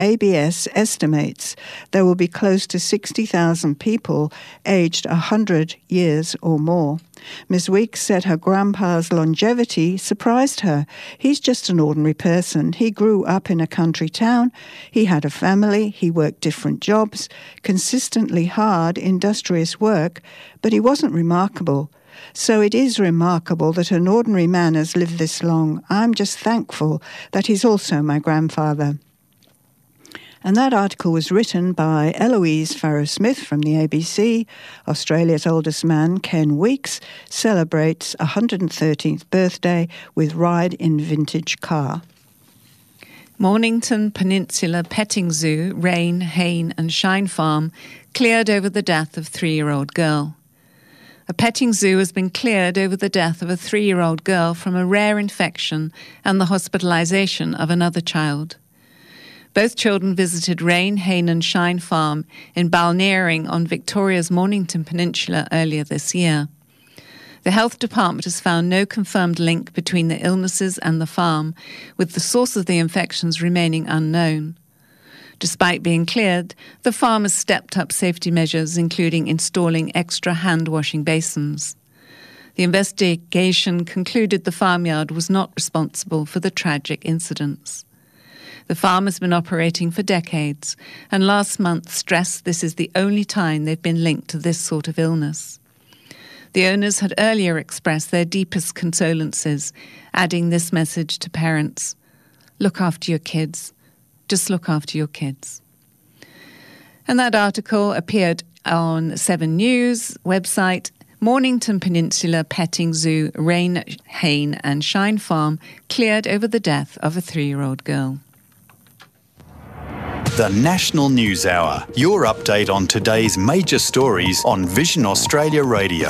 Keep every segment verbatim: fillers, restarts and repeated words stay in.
A B S estimates there will be close to sixty thousand people aged one hundred years or more. Miz Weeks said her grandpa's longevity surprised her. He's just an ordinary person. He grew up in a country town. He had a family. He worked different jobs, consistently hard, industrious work, but he wasn't remarkable. So it is remarkable that an ordinary man has lived this long. I'm just thankful that he's also my grandfather. And that article was written by Eloise Farrow-Smith from the A B C. Australia's oldest man, Ken Weeks, celebrates one hundred thirteenth birthday with ride in vintage car. Mornington Peninsula Petting Zoo, Rain, Hayne and Shine Farm cleared over the death of three-year-old girl. A petting zoo has been cleared over the death of a three-year-old girl from a rare infection and the hospitalisation of another child. Both children visited Rain, Hayne and Shine Farm in Balnarring on Victoria's Mornington Peninsula earlier this year. The health department has found no confirmed link between the illnesses and the farm, with the source of the infections remaining unknown. Despite being cleared, the farm has stepped up safety measures, including installing extra hand-washing basins. The investigation concluded the farmyard was not responsible for the tragic incidents. The farm has been operating for decades, and last month stressed this is the only time they've been linked to this sort of illness. The owners had earlier expressed their deepest condolences, adding this message to parents: look after your kids. Just look after your kids. And that article appeared on Seven News website. Mornington Peninsula Petting Zoo, Rain, Hayne and Shine Farm cleared over the death of a three-year-old girl. The National News Hour, your update on today's major stories on Vision Australia Radio.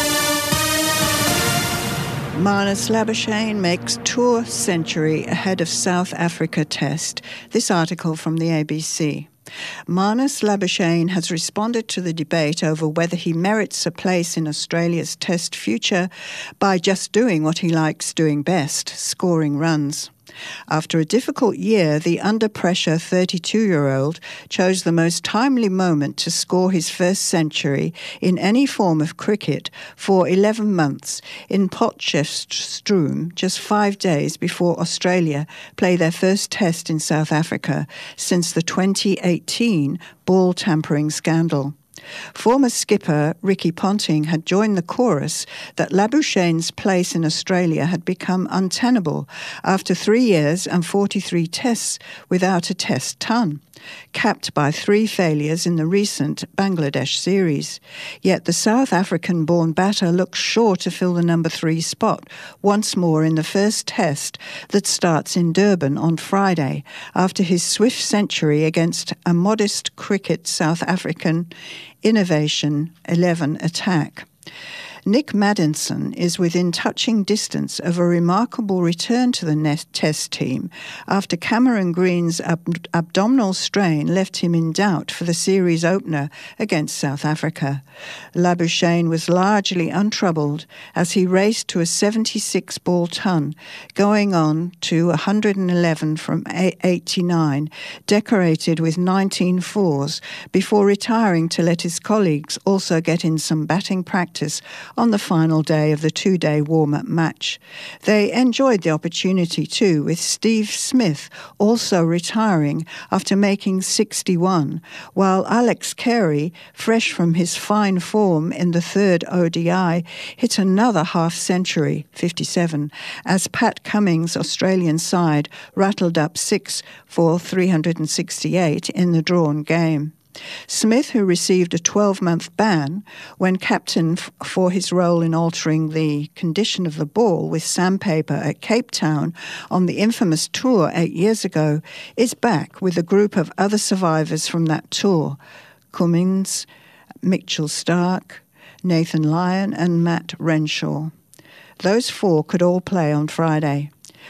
Marnus Labuschagne makes tour century ahead of South Africa test. This article from the A B C. Marnus Labuschagne has responded to the debate over whether he merits a place in Australia's test future by just doing what he likes doing best, scoring runs. After a difficult year, the under-pressure thirty-two-year-old chose the most timely moment to score his first century in any form of cricket for eleven months in Potchefstroom, just five days before Australia play their first test in South Africa since the twenty eighteen ball tampering scandal. Former skipper Ricky Ponting had joined the chorus that Labuschagne's place in Australia had become untenable after three years and forty-three tests without a test ton, capped by three failures in the recent Bangladesh series. Yet the South African-born batter looks sure to fill the number three spot once more in the first test that starts in Durban on Friday after his swift century against a modest cricket South African Innovation eleven attack. Nick Maddinson is within touching distance of a remarkable return to the net test team after Cameron Green's ab- abdominal strain left him in doubt for the series opener against South Africa. Labuschagne was largely untroubled as he raced to a seventy-six ball ton, going on to one hundred eleven from eighty-nine, decorated with nineteen fours, before retiring to let his colleagues also get in some batting practice on the final day of the two-day warm-up match. They enjoyed the opportunity too, with Steve Smith also retiring after making sixty-one, while Alex Carey, fresh from his fine form in the third O D I, hit another half-century, fifty-seven, as Pat Cummins' Australian side rattled up six for three hundred sixty-eight in the drawn game. Smith, who received a twelve-month ban when captain f- for his role in altering the condition of the ball with sandpaper at Cape Town on the infamous tour eight years ago, is back with a group of other survivors from that tour: Cummins, Mitchell Stark, Nathan Lyon and Matt Renshaw. Those four could all play on Friday.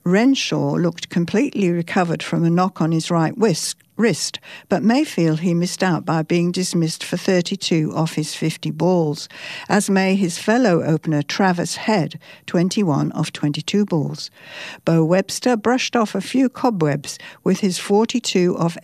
Renshaw looked completely recovered from a knock on his right wrist, wrist, but may feel he missed out by being dismissed for thirty-two off his fifty balls, as may his fellow opener Travis Head, twenty-one off twenty-two balls. Bo Webster brushed off a few cobwebs with his forty-two off